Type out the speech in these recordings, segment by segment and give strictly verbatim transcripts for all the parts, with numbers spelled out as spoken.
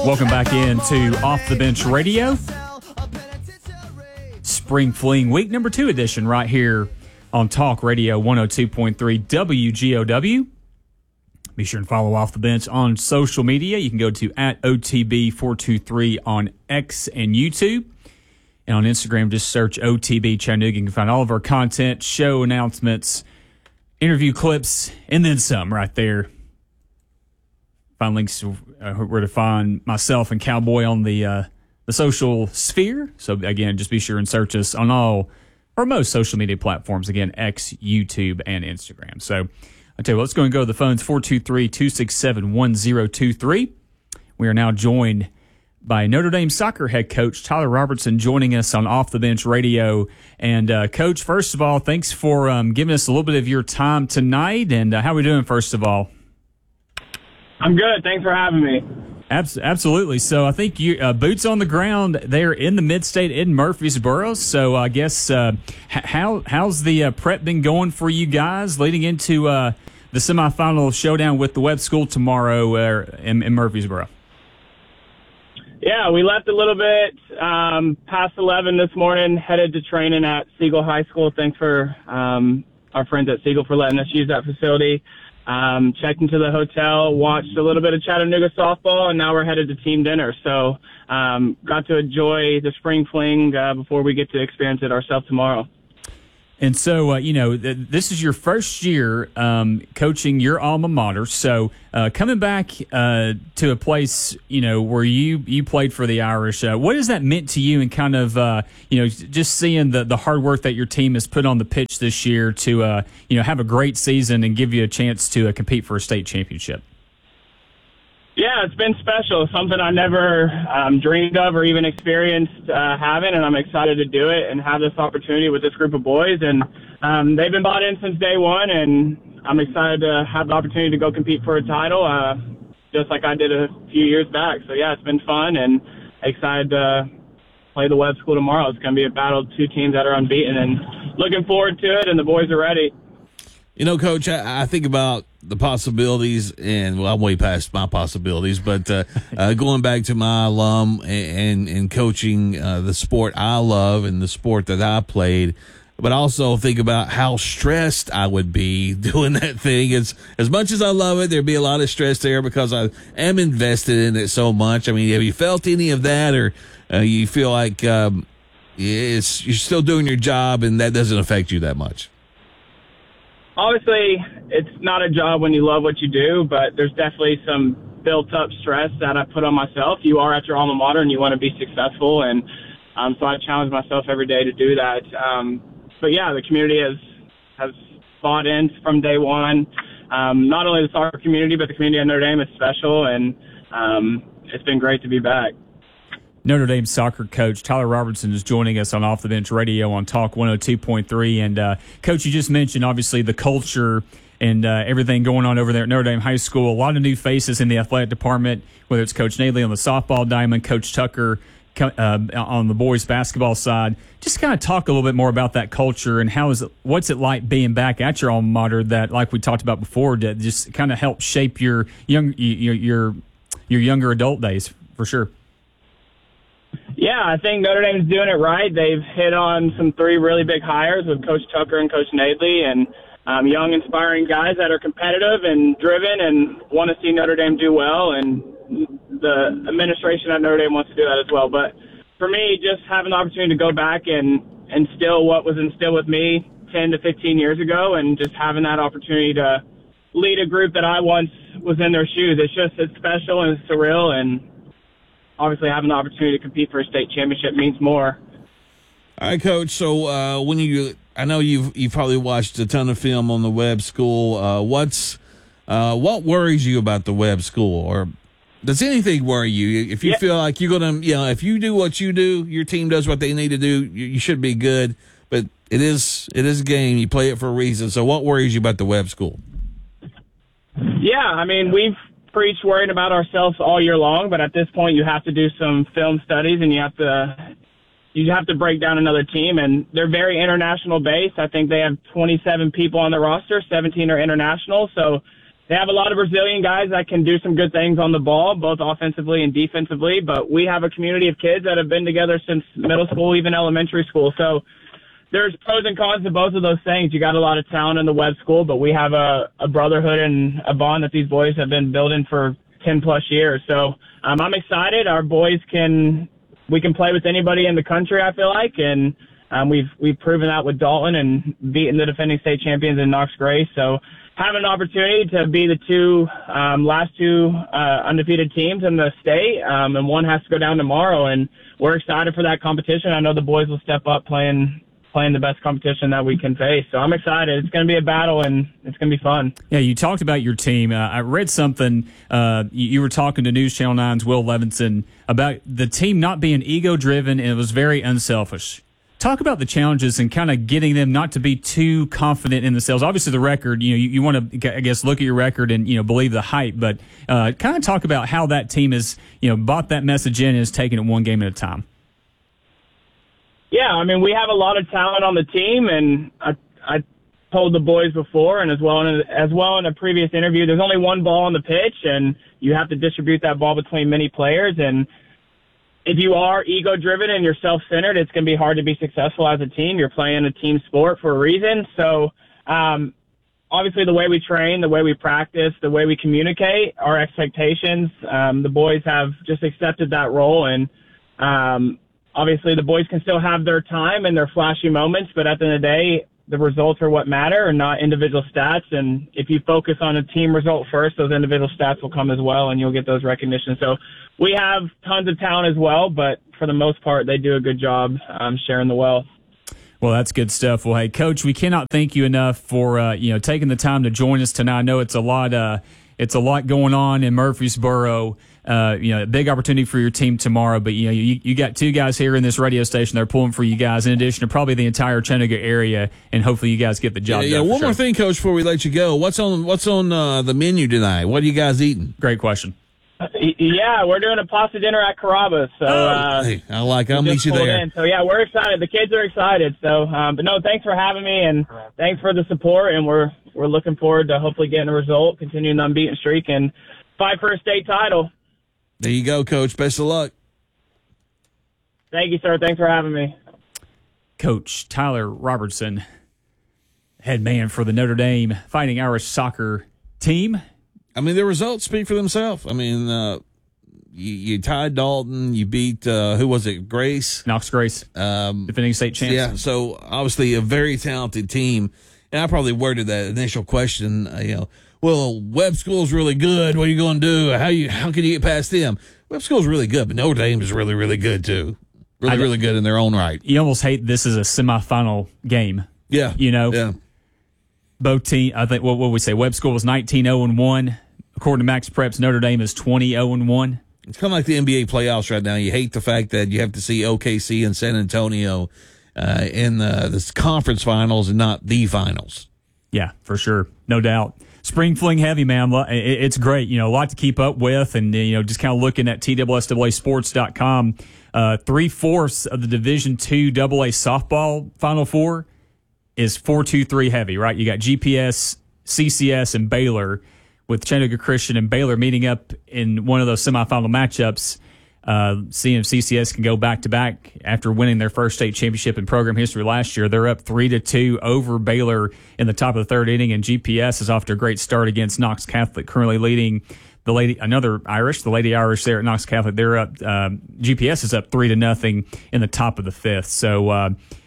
Welcome back into Off the Bench Radio. Spring Fling Week number two edition right here on Talk Radio one oh two point three W G O W. Be sure and follow Off the Bench on social media. You can go to at O T B four two three on X and YouTube. And on Instagram, just search O T B Chattanooga. You can find all of our content, show announcements, interview clips, and then some right there. Find links to uh, where to find myself and Cowboy on the uh, the social sphere. So, again, just be sure and search us on all or most social media platforms. Again, X, YouTube, and Instagram. So, I'll tell you what, let's go and go to the phones, four two three, two six seven, one oh two three. We are now joined by Notre Dame soccer head coach Tyler Robertson joining us on Off the Bench Radio. And, uh, Coach, first of all, thanks for um, giving us a little bit of your time tonight. And uh, how are we doing, first of all? I'm good. Thanks for having me. Abs- absolutely. So I think you uh, boots on the ground there in the mid-state in Murfreesboro. So I guess uh, h- how how's the uh, prep been going for you guys leading into uh, the semifinal showdown with the Webb School tomorrow uh, in, in Murfreesboro? Yeah, we left a little bit um, past eleven this morning, headed to training at Siegel High School. Thanks for um, our friends at Siegel for letting us use that facility. Um, checked into the hotel, watched a little bit of Chattanooga softball, and now we're headed to team dinner. So um, got to enjoy the spring fling uh, before we get to experience it ourselves tomorrow. And so, uh, you know, th- this is your first year um, coaching your alma mater. So uh, coming back uh, to a place, you know, where you, you played for the Irish, uh, what has that meant to you and kind of, uh, you know, just seeing the, the hard work that your team has put on the pitch this year to, uh, you know, have a great season and give you a chance to uh, compete for a state championship? Yeah, it's been special, something I never um, dreamed of or even experienced uh, having, and I'm excited to do it and have this opportunity with this group of boys. And um, they've been bought in since day one, and I'm excited to have the opportunity to go compete for a title, uh, just like I did a few years back. So, yeah, it's been fun, and excited to play the Webb School tomorrow. It's going to be a battle of two teams that are unbeaten, and looking forward to it, and the boys are ready. You know, Coach, I, I think about the possibilities, and well, I'm way past my possibilities, but uh, uh, going back to my alum and and, and coaching uh, the sport I love and the sport that I played, but also think about how stressed I would be doing that thing. As as much as I love it, there'd be a lot of stress there because I am invested in it so much. I mean, have you felt any of that, or uh, you feel like um, it's you're still doing your job and that doesn't affect you that much? Obviously, it's not a job when you love what you do, but there's definitely some built-up stress that I put on myself. You are at your alma mater, and you want to be successful, and um, so I challenge myself every day to do that. Um, but, yeah, the community has has bought in from day one. Um, not only the soccer community, but the community at Notre Dame is special, and um, it's been great to be back. Notre Dame soccer coach Tyler Robertson is joining us on Off the Bench Radio on Talk one oh two point three. And, uh, Coach, you just mentioned, obviously, the culture and uh, everything going on over there at Notre Dame High School. A lot of new faces in the athletic department, whether it's Coach Nadley on the softball diamond, Coach Tucker uh, on the boys basketball side. Just kind of talk a little bit more about that culture and how is it, what's it like being back at your alma mater that, like we talked about before, that just kind of help shape your young your your, your younger adult days, for sure. Yeah, I think Notre Dame's doing it right. They've hit on some three really big hires with Coach Tucker and Coach Nadley, and um, young, inspiring guys that are competitive and driven and want to see Notre Dame do well, and the administration at Notre Dame wants to do that as well. But for me, just having the opportunity to go back and instill what was instilled with me ten to fifteen years ago, and just having that opportunity to lead a group that I once was in their shoes, it's just it's special and it's surreal, and obviously having the opportunity to compete for a state championship means more. All right, Coach. So uh, when you, I know you've you've probably watched a ton of film on the Webb School. Uh, what's uh, what worries you about the Webb School, or does anything worry you? If you yeah. feel like you're gonna, you know, if you do what you do, your team does what they need to do, you, you should be good. But it is it is a game. You play it for a reason. So what worries you about the Webb School? Yeah, I mean we've preached worrying about ourselves all year long, but at this point you have to do some film studies and you have to you have to break down another team, and they're very international based. I think they have twenty-seven people on the roster, seventeen are international, so they have a lot of Brazilian guys that can do some good things on the ball, both offensively and defensively. But we have a community of kids that have been together since middle school, even elementary school. So there's pros and cons to both of those things. You got a lot of talent in the Webb School, but we have a, a brotherhood and a bond that these boys have been building for ten plus years. So um, I'm excited. Our boys can, we can play with anybody in the country, I feel like. And um, we've, we've proven that with Dalton and beating the defending state champions in Knox Grace. So having an opportunity to be the two, um, last two, uh, undefeated teams in the state. Um, and one has to go down tomorrow, and we're excited for that competition. I know the boys will step up playing, playing the best competition that we can face. So I'm excited. It's going to be a battle, and it's going to be fun. Yeah, you talked about your team. Uh, I read something. Uh, you, you were talking to News Channel nine's Will Levinson about the team not being ego-driven, and it was very unselfish. Talk about the challenges and kind of getting them not to be too confident in themselves. Obviously, the record, you know, you, you want to, I guess, look at your record and, you know, believe the hype, but uh, kind of talk about how that team has, you know, bought that message in and is taking it one game at a time. Yeah, I mean, we have a lot of talent on the team, and I, I told the boys before, and as well in a, as well in a previous interview, there's only one ball on the pitch, and you have to distribute that ball between many players. And if you are ego-driven and you're self-centered, it's going to be hard to be successful as a team. You're playing a team sport for a reason. So, um, obviously, the way we train, the way we practice, the way we communicate, our expectations, um, the boys have just accepted that role, and um, obviously, the boys can still have their time and their flashy moments, but at the end of the day, the results are what matter and not individual stats. And if you focus on a team result first, those individual stats will come as well, and you'll get those recognitions. So we have tons of talent as well, but for the most part, they do a good job um, sharing the wealth. Well, that's good stuff. Well, hey, Coach, we cannot thank you enough for uh, you know taking the time to join us tonight. I know it's a lot. Uh, it's a lot going on in Murfreesboro. Uh, you know, a big opportunity for your team tomorrow, but you know, you, you got two guys here in this radio station that are pulling for you guys, in addition to probably the entire Chattanooga area, and hopefully you guys get the job yeah, done. Yeah, one sure. more thing, Coach, before we let you go. What's on What's on uh, the menu tonight? What are you guys eating? Great question. Yeah, we're doing a pasta dinner at Carrabba's. So, uh, hey, I like I'll meet you there. In. So, yeah, we're excited. The kids are excited. So, um, but no, thanks for having me, and thanks for the support, and we're we're looking forward to hopefully getting a result, continuing the unbeaten streak, and fight for a state title. There you go, Coach. Best of luck. Thank you, sir. Thanks for having me. Coach Tyler Robertson, head man for the Notre Dame Fighting Irish soccer team. I mean, the results speak for themselves. I mean, uh, you, you tied Dalton. You beat, uh, who was it, Grace? Knox Grace, um, defending state champs. Yeah, so obviously a very talented team. And I probably worded that initial question, uh, you know, well, Webb School's really good. What are you going to do? How you how can you get past them? Webb School's really good, but Notre Dame is really, really good too. Really, really good in their own right. You almost hate this as a semifinal game. Yeah. You know? Yeah. Both team, I think, what would we say? Webb School was nineteen oh and one. According to Max Preps, Notre Dame is twenty oh and one. It's kind of like the N B A playoffs right now. You hate the fact that you have to see O K C and San Antonio uh, in the, the conference finals and not the finals. Yeah, for sure. No doubt. Spring Fling heavy, man. It's great. You know, a lot to keep up with, and, you know, just kind of looking at T W S A A sports dot com, uh, three-fourths of the Division two double A softball Final Four is four two three heavy, right? You got G P S, C C S, and Baylor, with Chattanooga Christian and Baylor meeting up in one of those semifinal matchups. Uh, seeing if C C S can go back-to-back after winning their first state championship in program history last year. They're up three to two over Baylor in the top of the third inning, and G P S is off to a great start against Knox Catholic, currently leading the lady, another Irish, the Lady Irish there at Knox Catholic. They're up, um, G P S is up three to nothing in the top of the fifth. So, uh,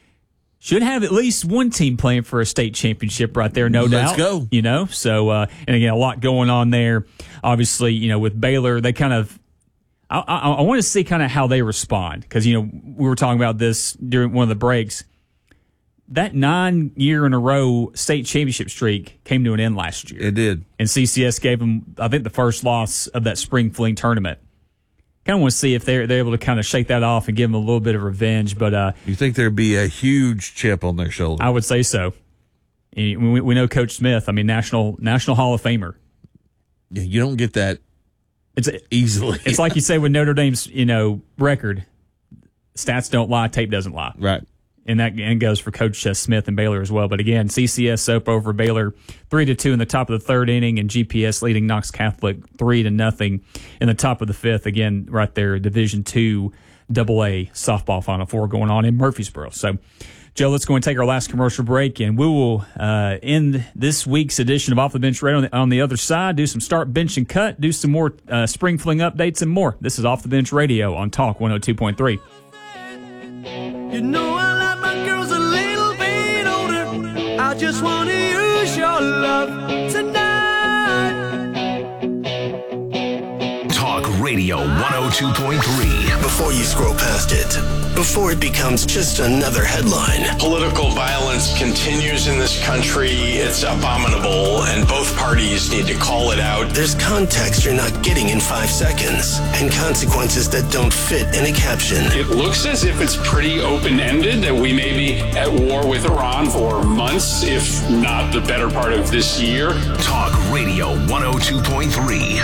should have at least one team playing for a state championship right there, no doubt. Let's go. You know, so, uh, and again, a lot going on there. Obviously, you know, with Baylor, they kind of, I, I, I want to see kind of how they respond, because, you know, we were talking about this during one of the breaks. That nine-year in a row state championship streak came to an end last year. It did. And C C S gave them, I think, the first loss of that Spring Fling tournament. Kind of want to see if they're, they're able to kind of shake that off and give them a little bit of revenge. But uh, you think there'd be a huge chip on their shoulder? I would say so. We, we know Coach Smith. I mean, national national Hall of Famer. Yeah, you don't get that it's easily. It's like you say with Notre Dame's, you know, record, stats don't lie, tape doesn't lie. Right. and that and goes for Coach uh, Smith and Baylor as well. But again, C C S Soap over Baylor three to two in the top of the third inning, and G P S leading Knox Catholic three to nothing in the top of the fifth. Again, right there, Division two Double A softball Final Four going on in Murfreesboro. So, Joe, let's go and take our last commercial break, and we will uh, end this week's edition of Off the Bench Radio on the, on the other side, do some start, bench, and cut, do some more uh, spring fling updates and more. This is Off the Bench Radio on Talk one oh two point three. You know I like my girls a little bit older. I just want to use your love tonight. Talk Radio one oh two point three. Before you scroll past it, before it becomes just another headline. Political violence continues in this country. It's abominable, and both parties need to call it out. There's context you're not getting in five seconds, and consequences that don't fit in a caption. It looks as if it's pretty open-ended, that we may be at war with Iran for months, if not the better part of this year. Talk Radio one oh two point three.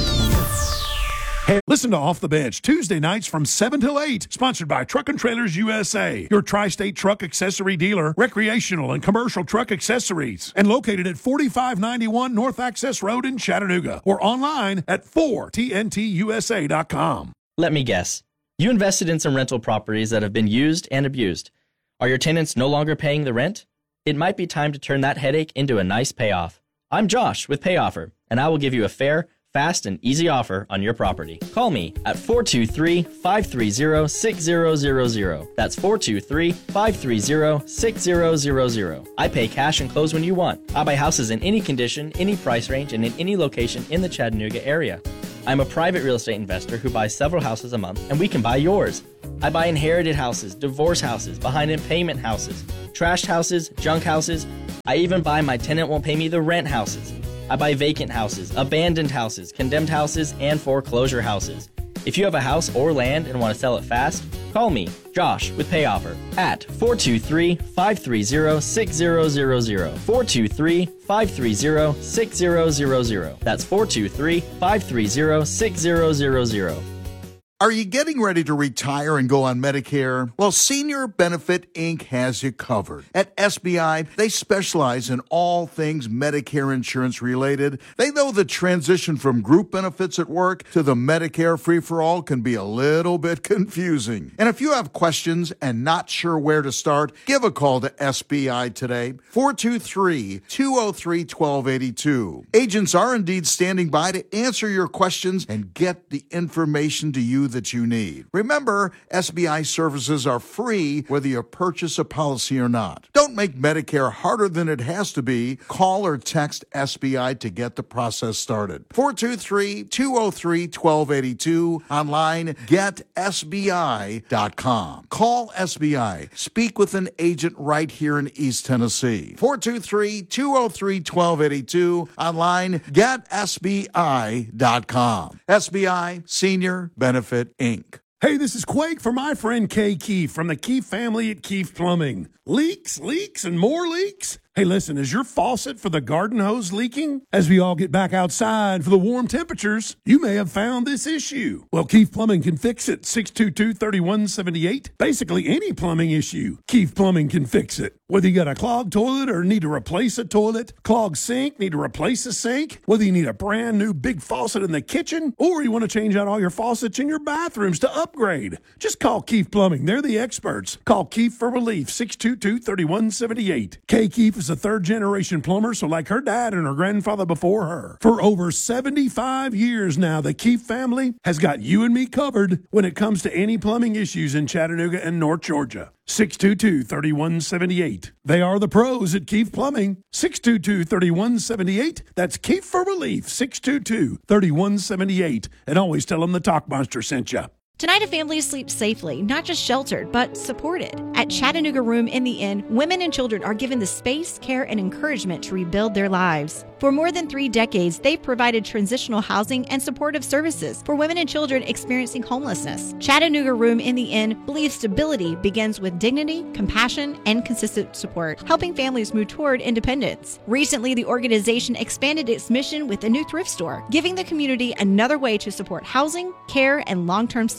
Hey, listen to Off the Bench, Tuesday nights from seven till eight, sponsored by Truck and Trailers U S A, your tri-state truck accessory dealer, recreational and commercial truck accessories, and located at forty-five ninety-one North Access Road in Chattanooga, or online at four T N T U S A dot com. Let me guess. You invested in some rental properties that have been used and abused. Are your tenants no longer paying the rent? It might be time to turn that headache into a nice payoff. I'm Josh with PayOffer, and I will give you a fair, fast, and easy offer on your property. Call me at four two three, five three zero, six zero zero zero. That's four two three, five three zero, six zero zero zero. I pay cash and close when you want. I buy houses in any condition, any price range, and in any location in the Chattanooga area. I'm a private real estate investor who buys several houses a month, and we can buy yours. I buy inherited houses, divorce houses, behind in payment houses, trashed houses, junk houses. I even buy my tenant won't pay me the rent houses. I buy vacant houses, abandoned houses, condemned houses, and foreclosure houses. If you have a house or land and want to sell it fast, call me, Josh, with PayOffer at four two three, five three zero, six zero zero zero. four two three, five three zero, six zero zero zero. That's four two three, five three zero, six zero zero zero. Are you getting ready to retire and go on Medicare? Well, Senior Benefit Incorporated has you covered. At S B I, they specialize in all things Medicare insurance related. They know the transition from group benefits at work to the Medicare free-for-all can be a little bit confusing. And if you have questions and not sure where to start, give a call to S B I today, four two three, two oh three, one two eight two. Agents are indeed standing by to answer your questions and get the information to you that you need. Remember, S B I services are free whether you purchase a policy or not. Don't make Medicare harder than it has to be. Call or text S B I to get the process started. four two three, two oh three, one two eight two. Online, get S B I dot com. Call S B I. Speak with an agent right here in East Tennessee. four two three, two oh three, one two eight two. Online, get S B I dot com. S B I, Senior Benefit Incorporated. Hey, this is Quake for my friend Kay Keefe from the Keefe family at Keefe Plumbing. Leaks, leaks, and more leaks? Hey, listen, is your faucet for the garden hose leaking? As we all get back outside for the warm temperatures, you may have found this issue. Well, Keefe Plumbing can fix it. six two two, three one seven eight. Basically, any plumbing issue, Keefe Plumbing can fix it. Whether you got a clogged toilet or need to replace a toilet, clogged sink, need to replace a sink, whether you need a brand new big faucet in the kitchen, or you want to change out all your faucets in your bathrooms to upgrade, just call Keefe Plumbing. They're the experts. Call Keefe for relief, six two two, three one seven eight. Kay Keefe is a third-generation plumber, so like her dad and her grandfather before her. For over seventy-five years now, the Keefe family has got you and me covered when it comes to any plumbing issues in Chattanooga and North Georgia. six two two, three one seven eight. They are the pros at Keefe Plumbing. six two two, three one seven eight. That's Keefe for relief, six two two, three one seven eight. And always tell them the Talk Monster sent you. Tonight, a family sleeps safely, not just sheltered, but supported. At Chattanooga Room in the Inn, women and children are given the space, care, and encouragement to rebuild their lives. For more than three decades, they've provided transitional housing and supportive services for women and children experiencing homelessness. Chattanooga Room in the Inn believes stability begins with dignity, compassion, and consistent support, helping families move toward independence. Recently, the organization expanded its mission with a new thrift store, giving the community another way to support housing, care, and long-term stability.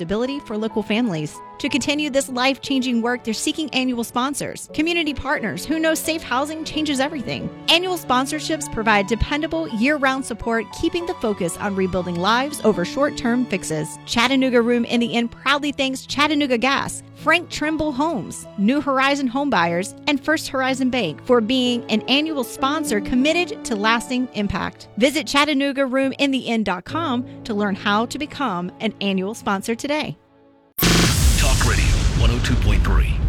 stability for local families. To continue this life-changing work, they're seeking annual sponsors, community partners who know safe housing changes everything. Annual sponsorships provide dependable, year-round support, keeping the focus on rebuilding lives over short-term fixes. Chattanooga Room in the Inn proudly thanks Chattanooga Gas, Frank Trimble Homes, New Horizon Homebuyers, and First Horizon Bank for being an annual sponsor committed to lasting impact. Visit Chattanooga Room in the Inn dot com to learn how to become an annual sponsor today. Talk Radio one oh two point three.